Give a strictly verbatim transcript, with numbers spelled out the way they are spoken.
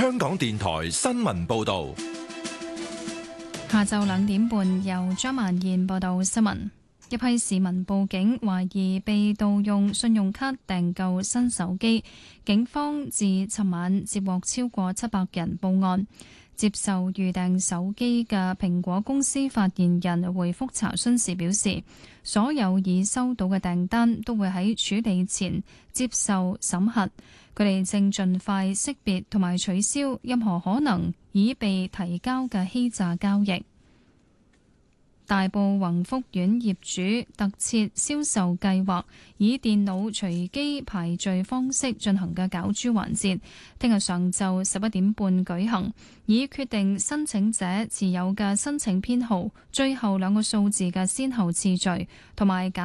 香港電台新聞報道。 下晝兩點半，由張曼燕報道新聞。一批市民報警，懷疑被盜用信用卡訂購新手機。警方自尋晚接獲超過七百人報案。接受預訂手機嘅蘋果公司發言人回覆查詢時表示，所有已收到嘅訂單都會喺處理前接受審核。佢哋正盡快識別同埋取消任何可能已被提交嘅欺詐交易。大埔宏福苑業主特設銷售計劃，以電腦隨機排序方式進行嘅攪珠環節，聽日上晝十一點半舉行，以決定申請者持有嘅申請編號、最後兩個數字嘅先後次序同埋